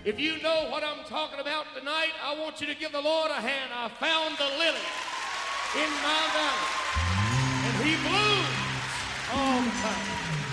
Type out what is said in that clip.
If you know what I'm talking about tonight, I want you to give the Lord a hand. I found the lily in my valley, and he blooms all the time.